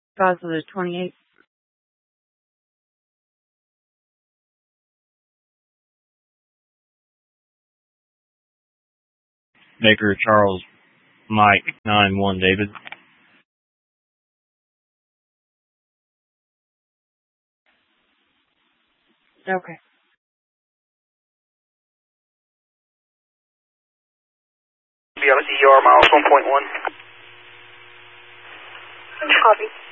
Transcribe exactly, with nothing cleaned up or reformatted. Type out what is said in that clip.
Gaza the twenty-eighth. Baker Charles Mike nine one David. Okay. B R C E R miles one point one. Copy.